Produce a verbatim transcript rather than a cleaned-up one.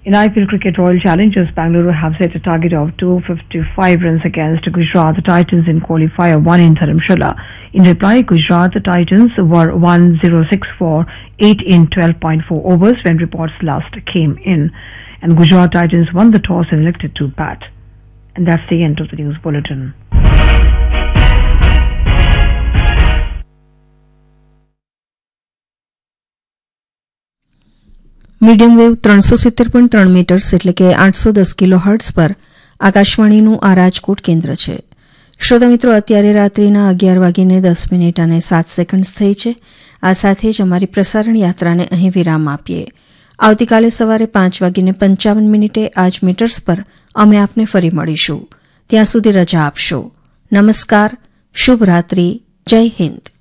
In I P L cricket, Royal Challengers Bangalore have set a target of two hundred fifty-five runs against Gujarat Titans in qualifier one in Dharamshala. In reply, Gujarat Titans were one thousand sixty-four, eight in twelve point four overs when reports last came in. And Gujarat Titans won the toss and elected to bat. And that's the end of the news bulletin. Medium wave ત્રણસો સિત્તેર point ત્રણ metres એટલે કે આઠસો દસ kilo hertz પર આકાશવાણીનું આ રાજકોટ કેન્દ્ર છે. શ્રોતા મિત્રો, અત્યારે રાત્રિના અગિયાર વાગીને દસ મિનિટ અને સાત સેકન્ડ થઈ છે. આ સાથે જ અમારી પ્રસારણ યાત્રાને અહીં વિરામ આપીએ. આવતીકાલે સવારે પાંચ વાગીને પંચાવન મિનિટે આ જ મીટર્સ પર અમે આપને ફરી મળીશું. ત્યાં સુધી રજા આપશો. નમસ્કાર, શુભ રાત્રિ, જય હિન્દ.